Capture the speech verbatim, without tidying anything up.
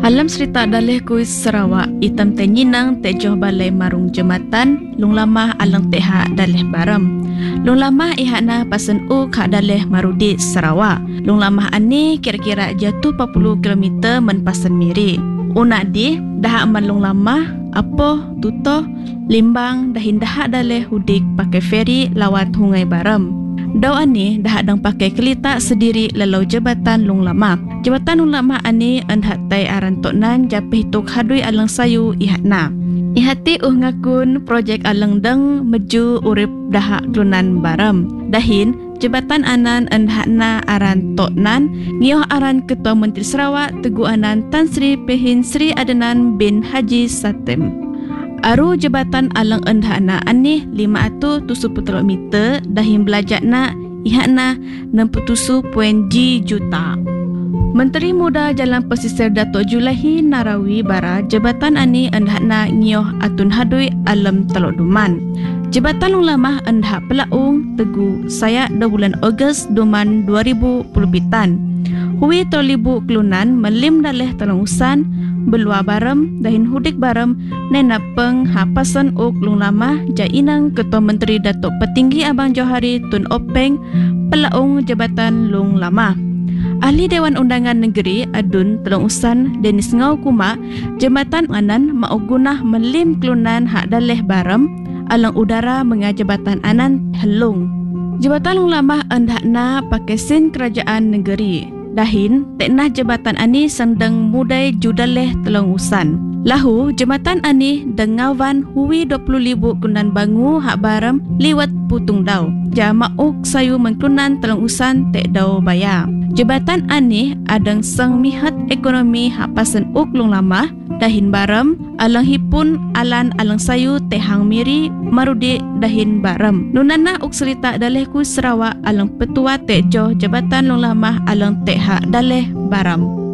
Alam cerita dalih kuis Sarawak, itam te nyinang te joh balai marung jematan, lung lamah alang teha dalih baram. Lung lamah ihana pasen u kak dalih marudi Sarawak. Lung lamah ani kira-kira jatuh empat puluh kilometer men pasen miri. Unak di, dah aman lung lamah, apoh, tutoh, limbang, dahin dah dalih hudik pakai feri lawat hungai baram. Dau ani dah adang pakai kelita sediri lalau jabatan lung lama. Jabatan lung lama ani anhat tai aran toknan japih tuk hadui alang sayu ihatna. Ihati uh ngakun projek alang deng meju urip dah klunan baram. Dahin jabatan anan anhatna aran toknan ngioh aran Ketua Menteri Sarawak Teguh Anan Tan Sri Pehin Sri Adenan bin Haji Satem. Aru jabatan alang endhana ani lima ratus tujuh puluh meter dahim belajakna ihakna enam puluh tujuh perpuluhan juta. Menteri Muda Jalan Pesisir Datuk Julaihi Narawi Bara jabatan ani endhana ngioh atun hadui alam Teluk Duman. Jabatan Lung Lamah endhak pelaung Teguh Sayak dah bulan Ogos Duman dua ribu sepuluh pitan. Hui tolibu kelunan melim daleh telungusan belua baram dahin hudik baram nena peng hapasan uk lung lamah jainang Ketua Menteri Datuk Petinggi Abang Johari Tun Openg pelaung jabatan lung lamah. Ahli Dewan Undangan Negeri Adun Telungusan Denis Ngau Kuma jabatan anan mau gunah melim kelunan hak daleh baram alang udara mengajabatan anan helung. Jabatan lung lamah andakna pakai sin kerajaan negeri. Dahin, teknah jabatan ani sendang mudai judaleh telungusan. Lahu, jabatan ani dengawan hui dua puluh ribu kunan bangu hak baram liwat putung dau. Jama uk sayu mengkunan telungusan tek dau bayar. Jabatan ani adang seng mihat ekonomi hak pasen uk lung lamah. Dahin baram, alang hipun alan alang sayu tehang miri marudi dahin baram. Nunana uk serita daleh ku Sarawak alang petua tek joh jabatan lung lamah alang tehak daleh baram.